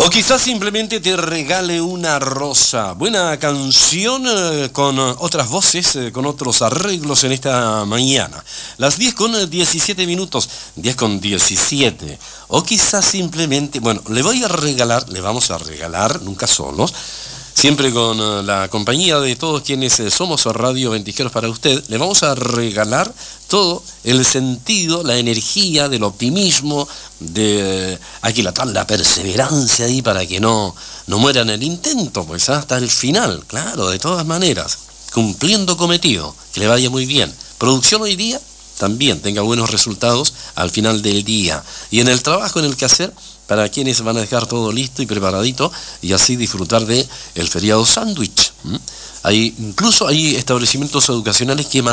O quizás simplemente te regale una rosa. Buena canción con otras voces, con otros arreglos en esta mañana. Las 10:17 minutos, 10:17. O quizás simplemente, bueno, le vamos a regalar, nunca solos, siempre con la compañía de todos quienes somos Radio Ventisqueros para usted, le vamos a regalar todo el sentido, la energía del optimismo, de aquí la perseverancia ahí para que no muera en el intento, pues hasta el final, claro, de todas maneras, cumpliendo cometido, que le vaya muy bien. Producción hoy día, también tenga buenos resultados al final del día. Y en el trabajo, en el quehacer, para quienes van a dejar todo listo y preparadito y así disfrutar de el feriado sándwich. Incluso hay establecimientos educacionales que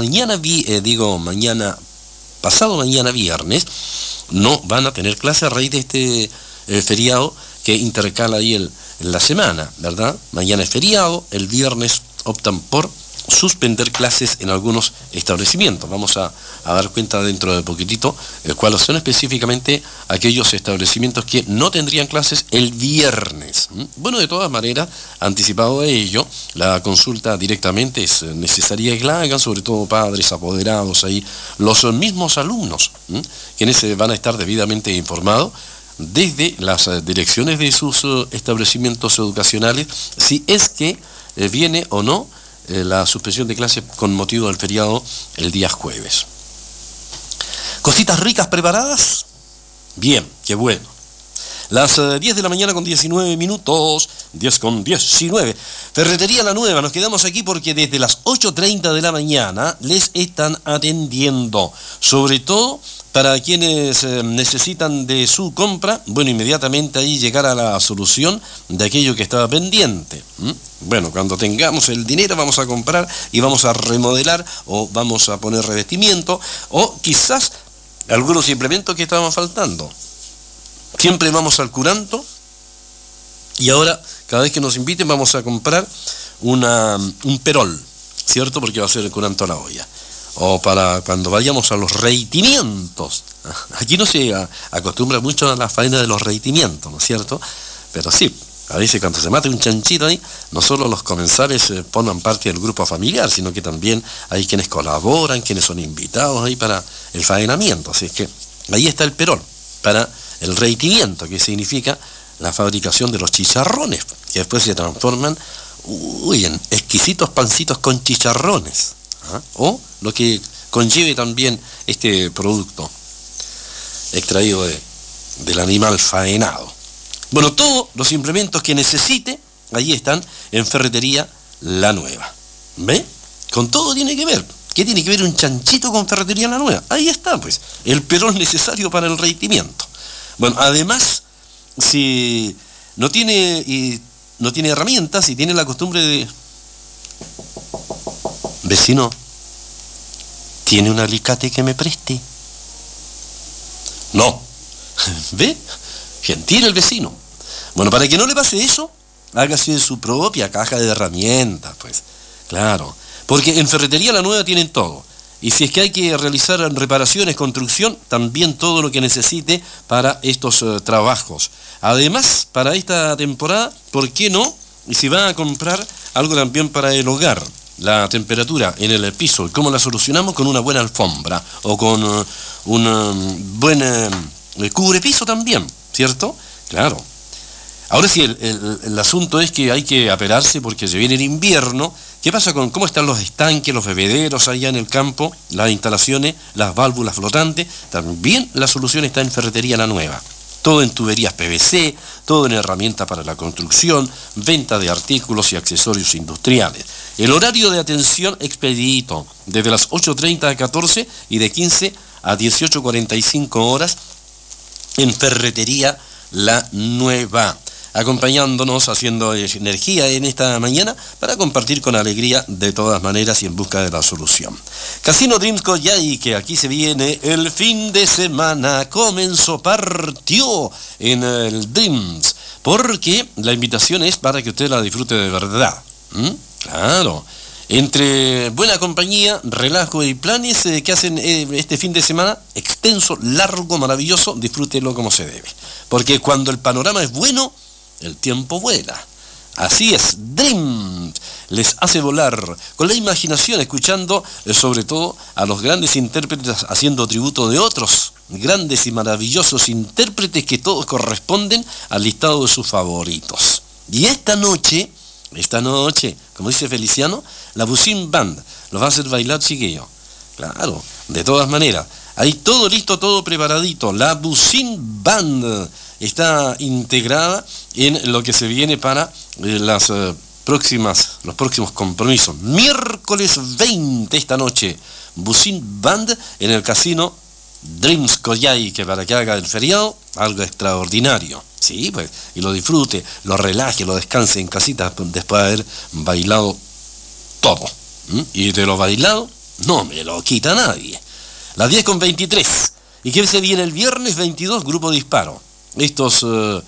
pasado mañana viernes, no van a tener clase a raíz de este feriado que intercala ahí en la semana, ¿verdad? Mañana es feriado, el viernes optan por suspender clases en algunos establecimientos. Vamos a dar cuenta dentro de poquitito cuáles son específicamente aquellos establecimientos que no tendrían clases el viernes. Bueno, de todas maneras, anticipado a ello, la consulta directamente es necesaria que la hagan, sobre todo padres, apoderados, ahí, los mismos alumnos, quienes van a estar debidamente informados desde las direcciones de sus establecimientos educacionales, si es que viene o no la suspensión de clases con motivo del feriado el día jueves. ¿Cositas ricas preparadas? Bien, qué bueno. Las 10 de la mañana con 19 minutos, 10:19. Ferretería La Nueva, nos quedamos aquí porque desde las 8:30 de la mañana les están atendiendo, sobre todo para quienes necesitan de su compra, bueno, inmediatamente ahí llegar a la solución de aquello que estaba pendiente. Bueno, cuando tengamos el dinero vamos a comprar y vamos a remodelar o vamos a poner revestimiento o quizás algunos implementos que estaban faltando. Siempre vamos al curanto y ahora cada vez que nos inviten vamos a comprar un perol, ¿cierto? Porque va a ser el curanto a la olla. O para cuando vayamos a los reitimientos. Aquí no se acostumbra mucho a la faena de los reitimientos, ¿no es cierto? Pero sí, a veces cuando se mate un chanchito ahí, no solo los comensales forman parte del grupo familiar, sino que también hay quienes colaboran, quienes son invitados ahí para el faenamiento. Así es que ahí está el perol, para el reitimiento, que significa la fabricación de los chicharrones, que después se transforman en exquisitos pancitos con chicharrones. O lo que conlleve también este producto extraído del animal faenado. Bueno, todos los implementos que necesite, ahí están en Ferretería La Nueva. ¿Ve? Con todo tiene que ver. ¿Qué tiene que ver un chanchito con Ferretería La Nueva? Ahí está, pues, el perol necesario para el reitimiento. Bueno, además, si no tiene herramientas y tiene la costumbre de... Vecino, ¿tiene un alicate que me preste? No. ¿Ve? Gentil el vecino. Bueno, para que no le pase eso, hágase su propia caja de herramientas, pues. Claro. Porque en Ferretería La Nueva tienen todo. Y si es que hay que realizar reparaciones, construcción, también todo lo que necesite para estos trabajos. Además, para esta temporada, ¿por qué no? Y si va a comprar algo también para el hogar, la temperatura en el piso, ¿y cómo la solucionamos? Con una buena alfombra o con un buen cubrepiso también, ¿cierto? Claro. Ahora sí, el asunto es que hay que apelarse porque se viene el invierno. ¿Qué pasa con cómo están los estanques, los bebederos allá en el campo, las instalaciones, las válvulas flotantes? También la solución está en Ferretería La Nueva. Todo en tuberías PVC, todo en herramientas para la construcción, venta de artículos y accesorios industriales. El horario de atención expedito, desde las 8:30 a 14 y de 15 a 18:45 horas en Ferretería La Nueva. Acompañándonos, haciendo energía en esta mañana para compartir con alegría de todas maneras y en busca de la solución. Casino Dreams Coyhai, que aquí se viene el fin de semana, partió en el Dreams, porque la invitación es para que usted la disfrute de verdad. Claro. Entre buena compañía, relajo y planes que hacen este fin de semana, extenso, largo, maravilloso, disfrútelo como se debe. Porque cuando el panorama es bueno, el tiempo vuela. Así es, Dream les hace volar con la imaginación, escuchando sobre todo a los grandes intérpretes haciendo tributo de otros grandes y maravillosos intérpretes que todos corresponden al listado de sus favoritos. Y esta noche, como dice Feliciano, la Busin Band los va a hacer bailar, chiquillo. Claro, de todas maneras. Ahí todo listo, todo preparadito. La Busin Band está integrada en lo que se viene para los próximos compromisos. Miércoles 20 esta noche, Busin Band en el casino Dreams Coyhaique, para que haga el feriado algo extraordinario. Sí, pues, y lo disfrute, lo relaje, lo descanse en casita después de haber bailado todo. Y de lo bailado no me lo quita nadie. Las 10:23. ¿Y qué se viene el viernes 22? Grupo Disparo. Estos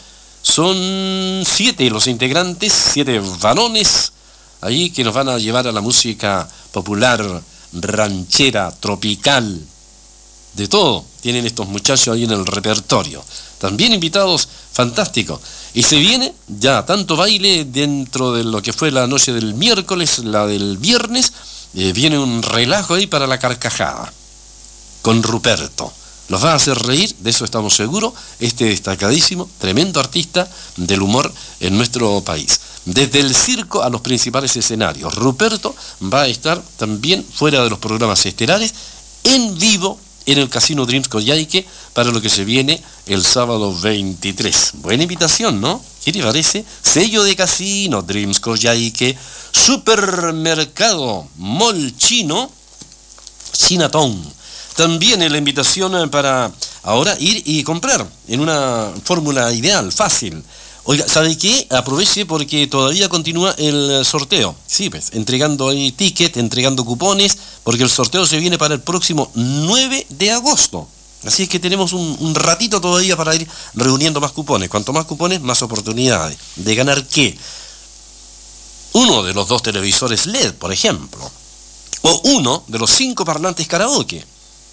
son 7 los integrantes, 7 varones, allí que nos van a llevar a la música popular, ranchera, tropical, de todo. Tienen estos muchachos ahí en el repertorio. También invitados fantásticos. Y se viene ya tanto baile dentro de lo que fue la noche del miércoles, la del viernes, viene un relajo ahí para la carcajada. Con Ruperto. Los va a hacer reír, de eso estamos seguros, este destacadísimo, tremendo artista del humor en nuestro país. Desde el circo a los principales escenarios. Ruperto va a estar también fuera de los programas estelares, en vivo, en el Casino Dreams Coyhaique, para lo que se viene el sábado 23. Buena invitación, ¿no? ¿Qué te parece? Sello de Casino Dreams Coyhaique, Supermercado Mall Chino, Chinatown. También la invitación para ahora ir y comprar en una fórmula ideal, fácil. Oiga, ¿sabe qué? Aproveche porque todavía continúa el sorteo. Sí, pues, entregando ahí ticket, entregando cupones, porque el sorteo se viene para el próximo 9 de agosto. Así es que tenemos un ratito todavía para ir reuniendo más cupones. Cuanto más cupones, más oportunidades. ¿De ganar qué? Uno de los 2 televisores LED, por ejemplo. O uno de los 5 parlantes karaoke.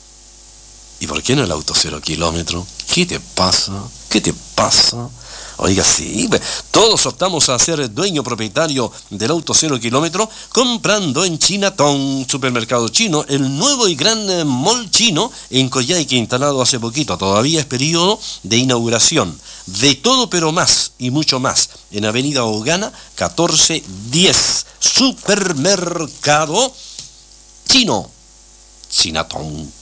¿Y por qué no el auto 0 kilómetro? ¿Qué te pasa? ¿Qué te pasa? Oiga, sí, todos optamos a ser dueño propietario del auto 0 kilómetro comprando en Chinatown, Supermercado Chino, el nuevo y gran mall chino en Coyhaique, instalado hace poquito. Todavía es periodo de inauguración. De todo pero más y mucho más en Avenida Hogana 1410. Supermercado Chino, Chinatown.